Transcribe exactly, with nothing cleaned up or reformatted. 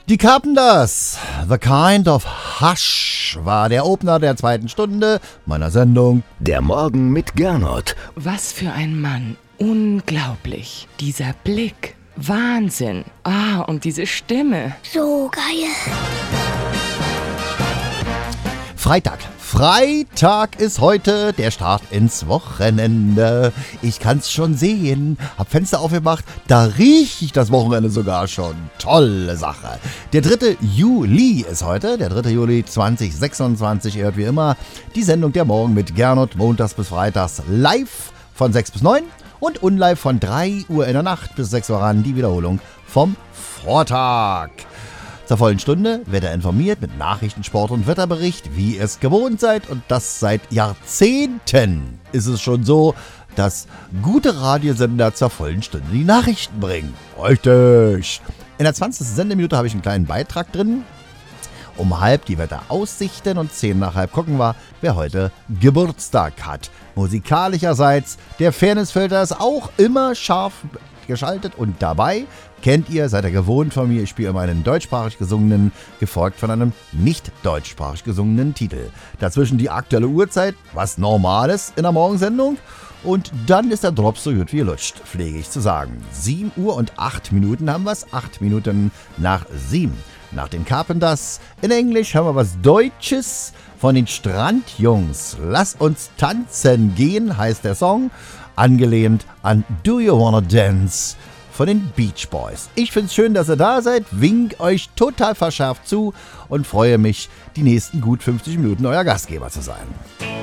Die Carpenters, The Kind of Hush, war der Opener der zweiten Stunde meiner Sendung Der Morgen mit Gernot. Was für ein Mann. Unglaublich. Dieser Blick. Wahnsinn. Ah, und diese Stimme. So geil. Freitag. Freitag ist heute der Start ins Wochenende. Ich kann's schon sehen. Hab Fenster aufgemacht, da riech ich das Wochenende sogar schon. Tolle Sache. Der dritte Juli ist heute, der dritte Juli zweitausendsechsundzwanzig. Ihr hört wie immer die Sendung Der Morgen mit Gernot, montags bis freitags live von sechs bis neun und unlive von drei Uhr in der Nacht bis sechs Uhr ran, die Wiederholung vom Vortag. Zur vollen Stunde wird er informiert mit Nachrichten, Sport und Wetterbericht, wie ihr es gewohnt seid. Und das seit Jahrzehnten ist es schon so, dass gute Radiosender zur vollen Stunde die Nachrichten bringen. Richtig. In der zwanzigsten Sendeminute habe ich einen kleinen Beitrag drin. Um halb die Wetteraussichten und zehn nach halb gucken wir, wer heute Geburtstag hat. Musikalischerseits, der Fairnessfilter ist auch immer scharf geschaltet und dabei kennt ihr, seid ihr gewohnt von mir, ich spiele immer einen deutschsprachig gesungenen, gefolgt von einem nicht deutschsprachig gesungenen Titel. Dazwischen die aktuelle Uhrzeit, was Normales in der Morgensendung. Und dann ist der Drop so gut wie lutscht, pflege ich zu sagen. sieben Uhr und acht Minuten haben wir es, acht Minuten nach sieben. Nach den Carpenters in Englisch haben wir was Deutsches von den Strandjungs. Lass uns tanzen gehen, heißt der Song, angelehnt an Do You Wanna Dance von den Beach Boys. Ich find's schön, dass ihr da seid, wink euch total verschärft zu und freue mich, die nächsten gut fünfzig Minuten euer Gastgeber zu sein.